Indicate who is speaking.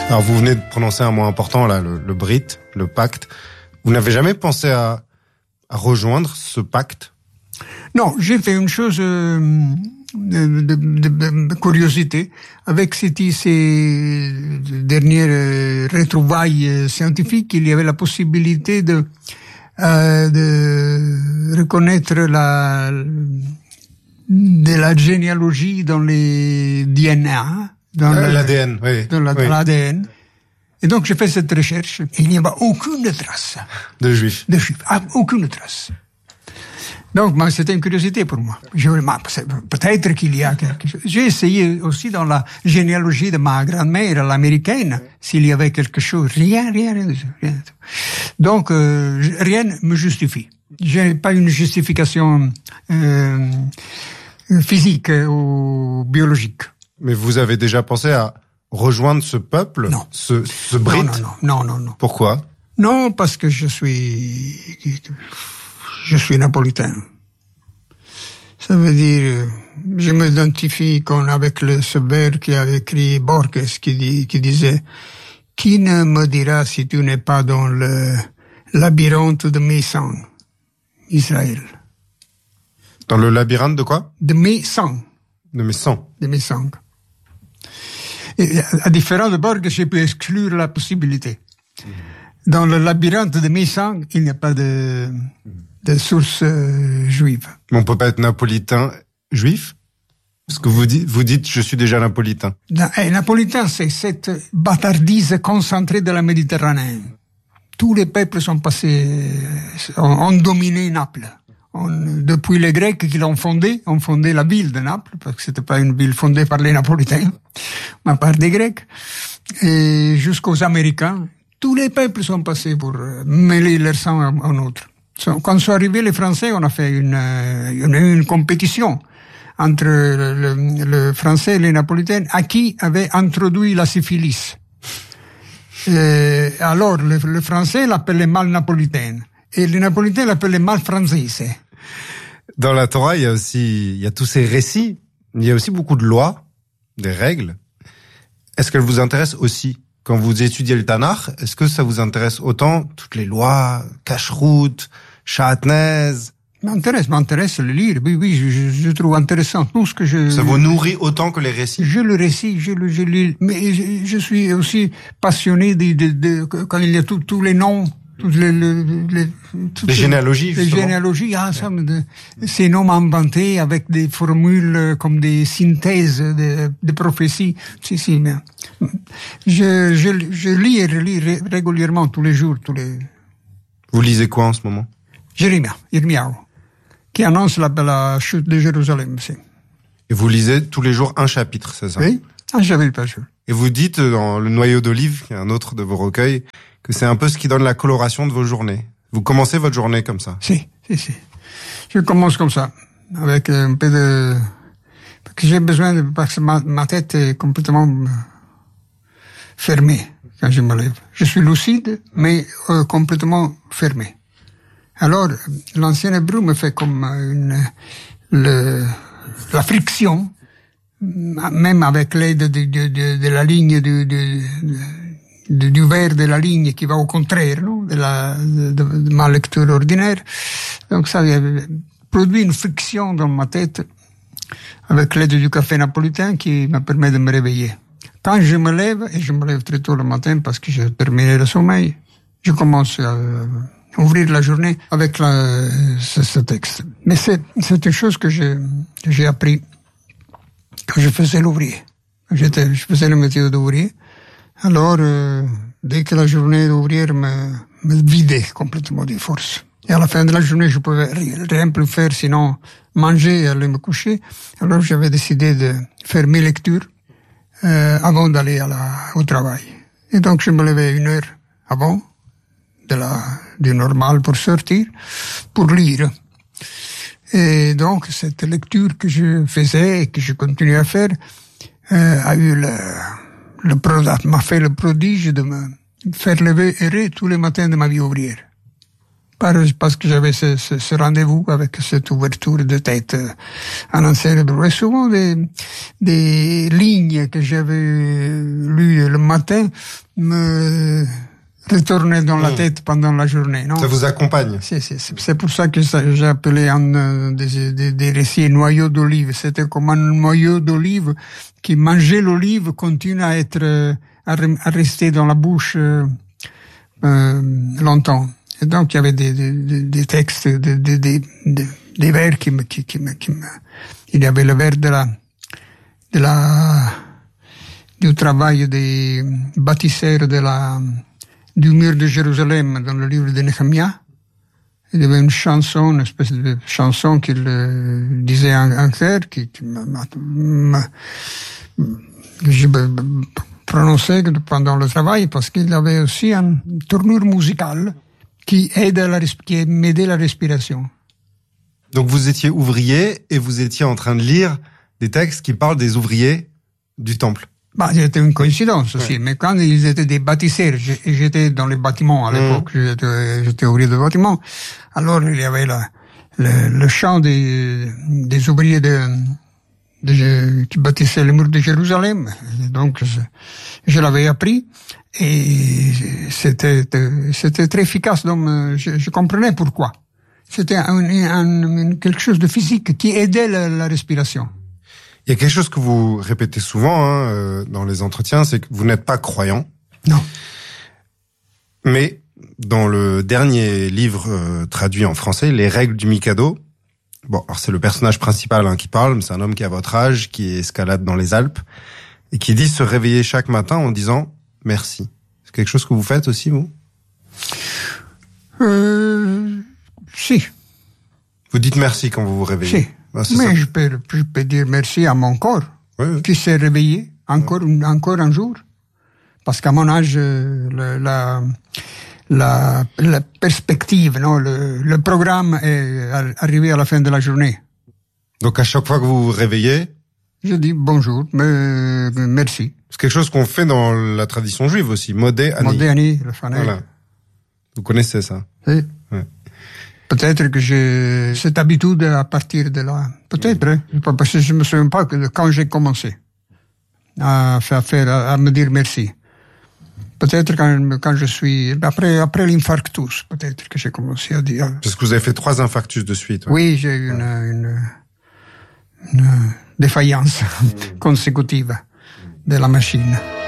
Speaker 1: Alors vous venez de prononcer un mot important là, le Brit, le pacte. Vous n'avez jamais pensé à rejoindre ce pacte?
Speaker 2: Non, j'ai fait une chose de curiosité. Avec ces dernières retrouvailles scientifiques, il y avait la possibilité de reconnaître de la généalogie dans les DNA, dans
Speaker 1: l'ADN, oui.
Speaker 2: Dans l'ADN. Et donc j'ai fait cette recherche. Il n'y avait aucune trace
Speaker 1: de juifs.
Speaker 2: Aucune trace. Donc, c'était une curiosité pour moi. Peut-être qu'il y a quelque chose. J'ai essayé aussi dans la généalogie de ma grand-mère, l'américaine, s'il y avait quelque chose. Rien du tout. Donc, rien ne me justifie. J'ai pas une justification physique ou biologique.
Speaker 1: Mais vous avez déjà pensé à rejoindre ce peuple?
Speaker 2: Non.
Speaker 1: Ce Brit?
Speaker 2: Non.
Speaker 1: Pourquoi?
Speaker 2: Non, parce que je suis napolitain. Ça veut dire, je m'identifie avec ce vers qui avait écrit Borges, qui disait, qui ne me dira si tu n'es pas dans le labyrinthe de mes sangs, Israël.
Speaker 1: Dans le labyrinthe de quoi?
Speaker 2: De mes sangs.
Speaker 1: De mes sangs.
Speaker 2: De mes sangs. Et à différence de Borges, j'ai pu exclure la possibilité. Dans le labyrinthe de mes sangs, il n'y a pas de source juive.
Speaker 1: Mais on peut pas être napolitain juif? Parce que vous dites, je suis déjà napolitain.
Speaker 2: Napolitain, c'est cette bâtardise concentrée de la Méditerranée. Tous les peuples sont passés, ont dominé Naples. Depuis les Grecs qui l'ont fondé, ont fondé la ville de Naples, parce que c'était pas une ville fondée par les Napolitains, mais par des Grecs, et jusqu'aux Américains. Tous les peuples sont passés pour mêler leur sang au nôtre. Quand sont arrivés les Français, on a fait une compétition entre le Français et les Napolitains, à qui avait introduit la syphilis. Alors, le Français l'appelait mal napolitaine, et les Napolitains l'appelaient mal française.
Speaker 1: Dans la Torah, il y a tous ces récits, il y a aussi beaucoup de lois, des règles. Est-ce qu'elles vous intéressent aussi? Quand vous étudiez le Tanakh, est-ce que ça vous intéresse autant, toutes les lois, cacheroute, Shahatnez?
Speaker 2: M'intéresse le lire, oui, je trouve intéressant tout ce que
Speaker 1: Ça vous nourrit autant que les récits?
Speaker 2: Je le récite, je lis, mais je suis aussi passionné de quand il y a tous les noms,
Speaker 1: les généalogies,
Speaker 2: les généalogies, ces noms inventés avec des formules comme des synthèses de prophéties. Si, mais je lis et relis régulièrement tous les jours,
Speaker 1: Vous lisez quoi en ce moment?
Speaker 2: Yirmiyahu, qui annonce la chute de Jérusalem.
Speaker 1: Et vous lisez tous les jours un chapitre, c'est ça?
Speaker 2: Oui, un chapitre par jour.
Speaker 1: Et vous dites dans Le Noyau d'Olive, qui est un autre de vos recueils, que c'est un peu ce qui donne la coloration de vos journées. Vous commencez votre journée comme ça?
Speaker 2: Si. Je commence comme ça, avec un peu parce que j'ai besoin parce que ma tête est complètement fermée quand je me lève. Je suis lucide, mais complètement fermé. Alors, l'ancien hébreu me fait comme la friction, même avec l'aide de la ligne du verre de la ligne qui va au contraire, non, de ma lecture ordinaire. Donc ça produit une friction dans ma tête avec l'aide du café napolitain qui me permet de me réveiller. Quand je me lève, et je me lève très tôt le matin parce que j'ai terminé le sommeil, je commence à ouvrir la journée avec ce texte. Mais c'est une chose que j'ai appris quand je faisais l'ouvrier. Je faisais le métier d'ouvrier. Alors, dès que la journée d'ouvrier me vidait complètement de force. Et à la fin de la journée, je pouvais rien plus faire sinon manger et aller me coucher. Alors, j'avais décidé de faire mes lectures avant d'aller au travail. Et donc, je me levais 1 heure avant du normal pour sortir, pour lire. Et donc, cette lecture que je faisais et que je continue à faire m'a fait le prodige de me faire lever errer tous les matins de ma vie ouvrière. parce que j'avais ce rendez-vous avec cette ouverture de tête en un cérébro. Et souvent des lignes que j'avais lues le matin me retournaient dans la tête pendant la journée. Non?
Speaker 1: Ça vous accompagne?
Speaker 2: C'est pour ça que j'ai appelé des récits noyaux d'olive. C'était comme un noyau d'olive qui mangeait l'olive, continue à être à rester dans la bouche longtemps. Et donc il y avait des textes, des vers qui me il y avait le vers du travail des bâtisseurs du mur de Jérusalem dans le livre de Néhémie. Il y avait une chanson, une espèce de chanson qu'il disait en chœur, que je prononçais pendant le travail, parce qu'il avait aussi une tournure musicale qui m'aidait la respiration.
Speaker 1: Donc vous étiez ouvrier et vous étiez en train de lire des textes qui parlent des ouvriers du temple.
Speaker 2: C'était une coïncidence aussi, mais quand ils étaient des bâtisseurs, et j'étais dans les bâtiments à l'époque, j'étais ouvrier de bâtiment, alors il y avait le chant des ouvriers qui bâtissaient le mur de Jérusalem. Et donc je l'avais appris et c'était très efficace, donc je comprenais pourquoi. C'était quelque chose de physique qui aidait la respiration.
Speaker 1: Il y a quelque chose que vous répétez souvent dans les entretiens, c'est que vous n'êtes pas croyant.
Speaker 2: Non.
Speaker 1: Mais dans le dernier livre traduit en français, Les règles du Mikado, bon, alors c'est le personnage principal qui parle, mais c'est un homme qui a votre âge, qui escalade dans les Alpes, et qui dit se réveiller chaque matin en disant merci. C'est quelque chose que vous faites aussi, vous?
Speaker 2: Si.
Speaker 1: Vous dites merci quand vous vous réveillez?
Speaker 2: Si. Mais je peux dire merci à mon corps, qui s'est réveillé encore un jour. Parce qu'à mon âge, la perspective, non, le programme est arrivé à la fin de la journée.
Speaker 1: Donc à chaque fois que vous vous réveillez,
Speaker 2: je dis bonjour, merci.
Speaker 1: C'est quelque chose qu'on fait dans la tradition juive aussi, Modé Ani.
Speaker 2: Modé Ani, le Fanel.
Speaker 1: Voilà. Vous connaissez ça?
Speaker 2: Oui.
Speaker 1: Ouais.
Speaker 2: Peut-être que j'ai cette habitude à partir de là. Peut-être, hein, parce que je me souviens pas que quand j'ai commencé à me dire merci. Peut-être quand je suis après l'infarctus, peut-être que j'ai commencé à dire.
Speaker 1: Parce que vous avez fait 3 infarctus de suite. Ouais.
Speaker 2: Oui, j'ai eu une défaillance consécutive de la machine.